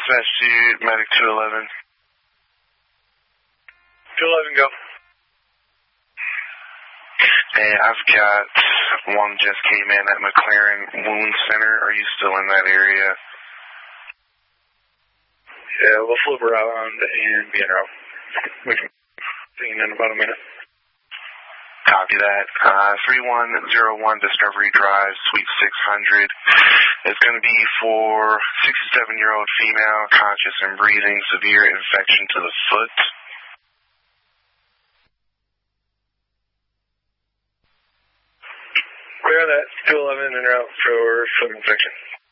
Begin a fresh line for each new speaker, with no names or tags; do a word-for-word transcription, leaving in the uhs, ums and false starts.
Dispatch to Medic two eleven.
two eleven, go.
Hey, I've got one just came in at McLaren Wound Center. Are you still in that area?
Yeah, we'll flip around and be in route. We can see you in about a minute.
Copy that. Uh, three one zero one Discovery Drive, Suite six hundred. It's going to be for sixty-seven-year-old female, conscious and breathing, severe infection to the foot.
Clear that. two eleven en route for foot infection.